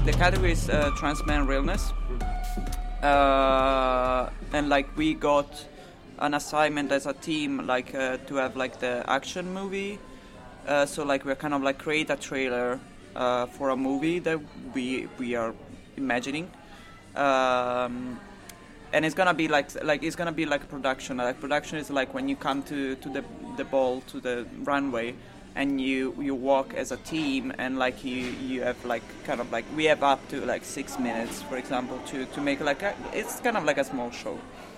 the category is trans man realness, and like we got an assignment as a team, like to have like the action movie. So like we're kind of like create a trailer for a movie that we are imagining, and it's gonna be like it's gonna be like production. Like production is like when you come to the ball, to the runway, and you walk as a team, and like you have like kind of like we have up to like 6 minutes, for example, to make like it's kind of like a small show,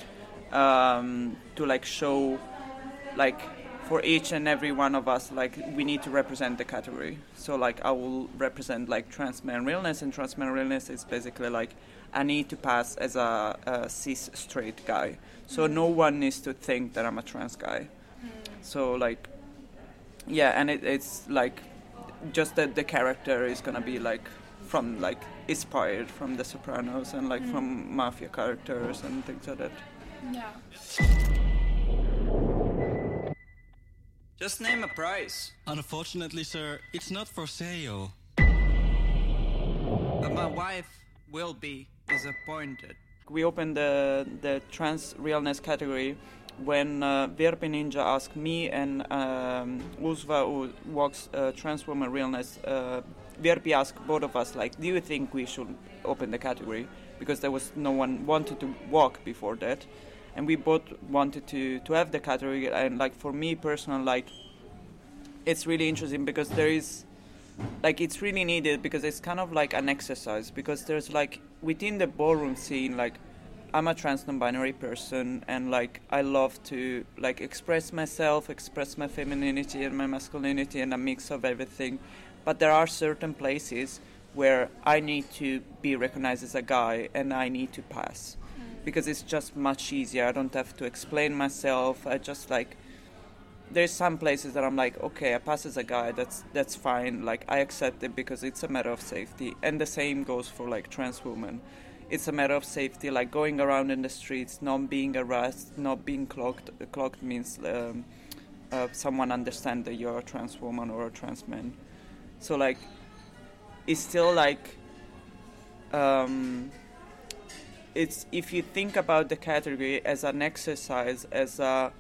to like show like for each and every one of us, like we need to represent the category. So like I will represent like trans man realness, and trans man realness is basically like I need to pass as a cis straight guy. So no one needs to think that I'm a trans guy. So like yeah, and it's like just that the character is gonna be like from like inspired from The Sopranos and like from mafia characters and things like that. Yeah. Just name a price. Unfortunately, sir, it's not for sale. But my wife will be disappointed. We opened the trans realness category when Virpi Ninja asked me and Uzva, who walks trans woman realness. Virpi asked both of us, like, do you think we should open the category? Because there was no one wanted to walk before that. And we both wanted to have the category, and like for me personally, like it's really interesting because there is like it's really needed, because it's kind of like an exercise, because there's like within the ballroom scene, like I'm a trans non-binary person, and like I love to like express myself, express my femininity and my masculinity and a mix of everything, but there are certain places where I need to be recognized as a guy and I need to pass. Because it's just much easier. I don't have to explain myself. I just like there's some places that I'm like, okay, I pass as a guy. That's fine. Like I accept it because it's a matter of safety. And the same goes for like trans women. It's a matter of safety. Like going around in the streets, not being harassed, not being clocked. Clocked means someone understand that you're a trans woman or a trans man. So like it's still like. It's if you think about the category as an exercise, as an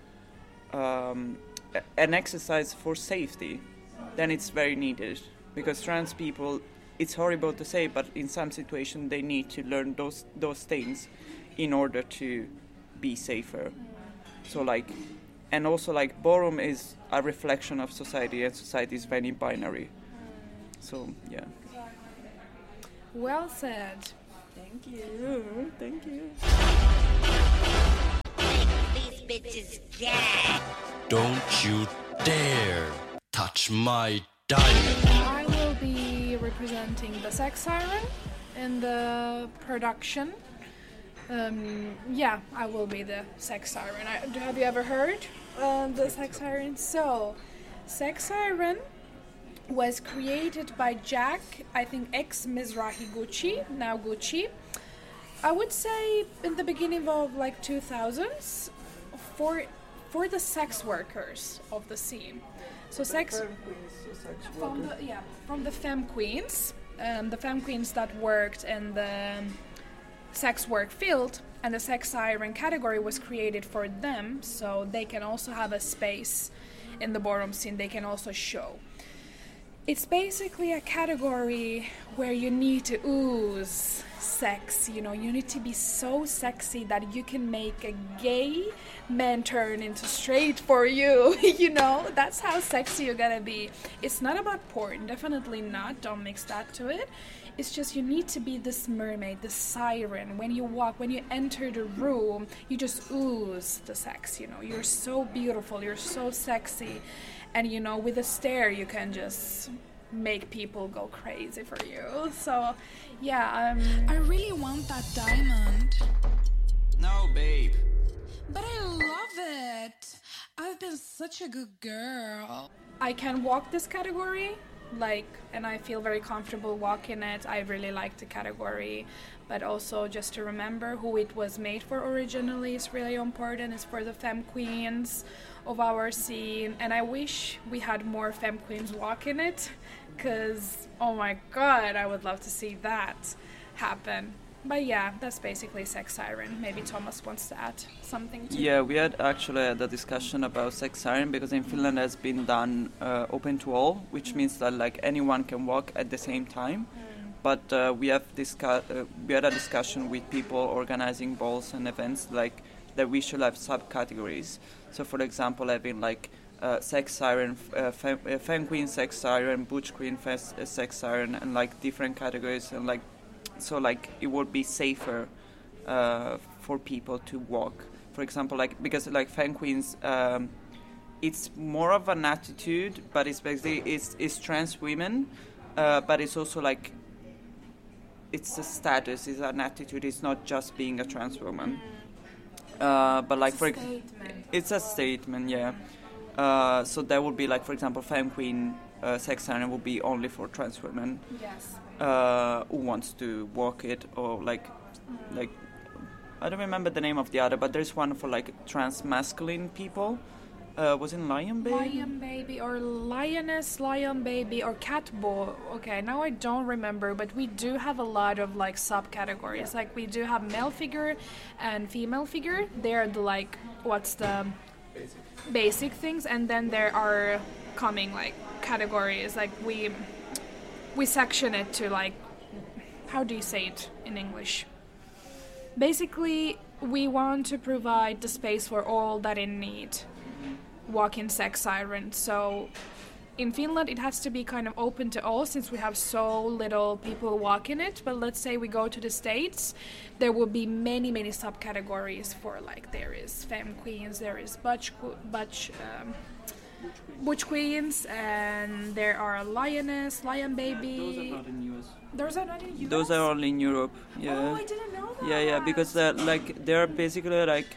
exercise for safety, then it's very needed, because trans people, it's horrible to say, but in some situations they need to learn those things in order to be safer. So like, and also like ballroom is a reflection of society, and society is very binary. So yeah. Well said. Thank you. Thank you. These bitches gag. Don't you dare touch my diamond. I will be representing the Sex Siren in the production. Yeah, I will be the Sex Siren. Have you ever heard the Sex Siren? So, Sex Siren was created by Jack, I think ex-Mizrahi Gucci, now Gucci. I would say in the beginning of like 2000s for the sex workers of the scene. So from the femme queens, the femme queens that worked in the sex work field, and the Sex Siren category was created for them, so they can also have a space in the ballroom scene. They can also show. It's basically a category where you need to ooze sex, you know, you need to be so sexy that you can make a gay man turn into straight for you, you know, that's how sexy you're gonna be. It's not about porn, definitely not, don't mix that to it. It's just you need to be this mermaid, this siren. When you walk, when you enter the room, you just ooze the sex, you know, you're so beautiful, you're so sexy. And, you know, with a stare, you can just make people go crazy for you. So, yeah. I really want that diamond. No, babe. But I love it. I've been such a good girl. I can walk this category like, and I feel very comfortable walking it. I really like the category, but also just to remember who it was made for originally is really important. It's for the femme queens of our scene, and I wish we had more femme queens walking it, because oh my god, I would love to see that happen. But yeah, that's basically Sex Siren. Maybe Thomas wants to add something to Yeah, we had actually the discussion about Sex Siren because in Finland has been done open to all, which means that like anyone can walk at the same time. But we had a discussion with people organizing balls and events like that we should have subcategories. So for example, having like Sex Siren, Femme Queen Sex Siren, Butch Queen Sex Siren, and like different categories, and like so like it would be safer for people to walk. For example, like because like Femme Queens, it's more of an attitude, but it's basically it's trans women, but it's also like it's a status, it's an attitude. It's not just being a trans woman. But like it's a statement, yeah. So that would be like, for example, Femme Queen Sex Siren would be only for trans women. Yes. Who wants to walk it, or like I don't remember the name of the other, but there's one for like trans masculine people. Was it Lion Baby? Lion Baby or Lioness, Lion Baby or Cat Boy. Okay, now I don't remember, but we do have a lot of like subcategories. Like we do have male figure and female figure. They're the like what's the basic things, and then there are coming like categories. Like we section it to like, how do you say it in English? Basically, we want to provide the space for all that in need walk in Sex Siren. So in Finland it has to be kind of open to all since we have so little people walking it. But let's say we go to the States, there will be many subcategories for like there is Femme Queens, there is Butch Queens, and there are Lioness, Lion Baby. Those are not in US. Those are not in US? Those are only in Europe. Yeah. Oh, I didn't know that. Yeah, because like they're basically like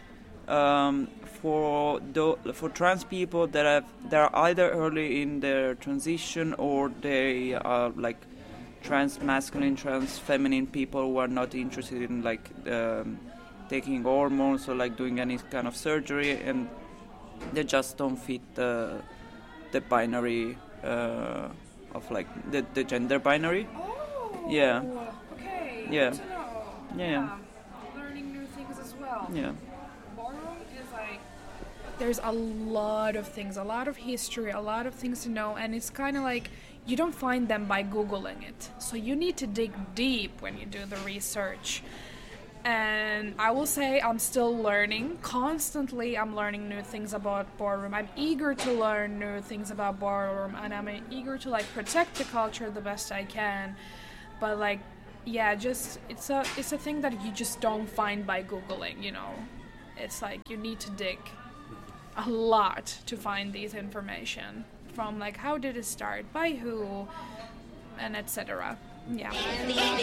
for trans people that are either early in their transition or they are like trans masculine, trans feminine people who are not interested in like taking hormones or like doing any kind of surgery, and they just don't fit the binary of like the gender binary. Oh. Yeah. Okay. Yeah. Good to know. Yeah. Learning new things as well. Yeah. Ballroom is like there's a lot of things, a lot of history, a lot of things to know, and it's kind of like you don't find them by Googling it. So you need to dig deep when you do the research. And I will say I'm still learning. Constantly I'm learning new things about ballroom. I'm eager to learn new things about ballroom, and I'm eager to like protect the culture the best I can. But like, yeah, just it's a thing that you just don't find by Googling, you know. It's like you need to dig a lot to find these information from like how did it start, by who, and etc. Yeah. These